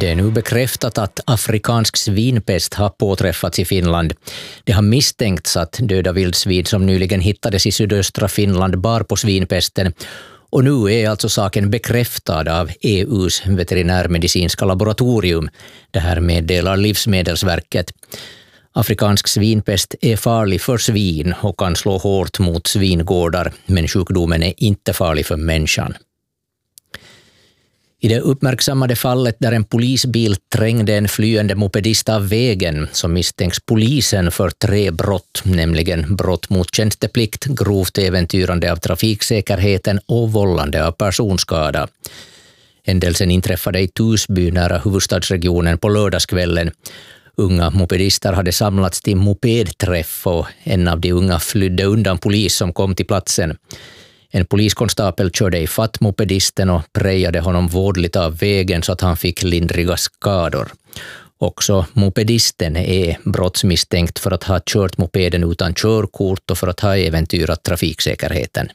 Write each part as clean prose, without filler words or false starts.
Det är nu bekräftat att afrikansk svinpest har påträffats i Finland. Det har misstänkts att döda vildsvin som nyligen hittades i sydöstra Finland bar på svinpesten. Och nu är alltså saken bekräftad av EU:s veterinärmedicinska laboratorium. Det här meddelar Livsmedelsverket. Afrikansk svinpest är farlig för svin och kan slå hårt mot svingårdar, men sjukdomen är inte farlig för människan. I det uppmärksammade fallet där en polisbil trängde en flyende mopedist av vägen så misstänks polisen för 3 brott, nämligen brott mot tjänsteplikt, grovt äventyrande av trafiksäkerheten och vållande av personskada. Händelsen inträffade i Tusby nära huvudstadsregionen på lördagskvällen. Unga mopedister hade samlats till mopedträff och en av de unga flydde undan polis som kom till platsen. En poliskonstapel körde i fatt mopedisten och prejade honom vårdligt av vägen så att han fick lindriga skador. Också mopedisten är brottsmisstänkt för att ha kört mopeden utan körkort och för att ha äventyrat trafiksäkerheten.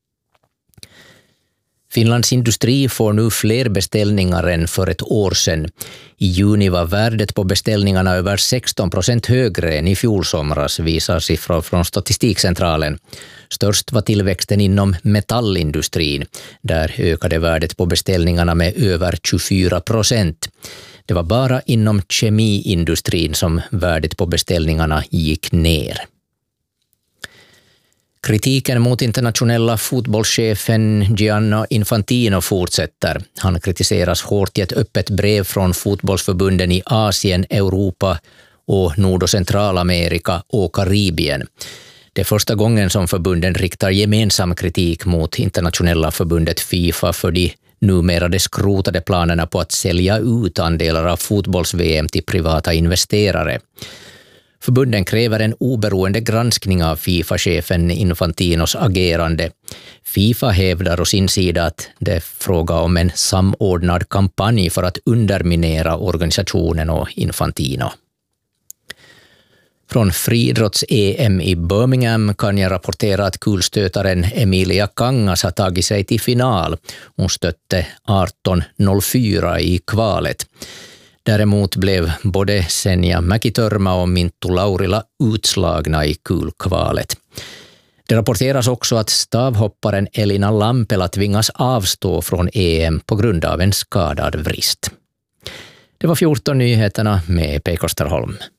Finlands industri får nu fler beställningar än för ett år sedan. I juni var värdet på beställningarna över 16% högre än i fjol somras, visar siffror från Statistikcentralen. Störst var tillväxten inom metallindustrin. Där ökade värdet på beställningarna med över 24%. Det var bara inom kemiindustrin som värdet på beställningarna gick ner. Kritiken mot internationella fotbollschefen Gianni Infantino fortsätter. Han kritiseras hårt i ett öppet brev från fotbollsförbunden i Asien, Europa och Nord- och Centralamerika och Karibien. Det är första gången som förbunden riktar gemensam kritik mot internationella förbundet FIFA för de numera skrotade planerna på att sälja ut andelar av fotbolls-VM till privata investerare. Förbunden kräver en oberoende granskning av FIFA-chefen Infantinos agerande. FIFA hävdar å sin sida att det är fråga om en samordnad kampanj för att underminera organisationen och Infantino. Från friidrotts-EM i Birmingham kan jag rapportera att kulstötaren Emilia Kangas har tagit sig till final. Hon stötte 18.04 i kvalet. Däremot blev både Senja Mäkitörma och Minttu Laurila utslagna i kulkvalet. Det rapporteras också att stavhopparen Elina Lampela tvingas avstå från EM på grund av en skadad vrist. Det var 14 nyheterna med P. Kosterholm.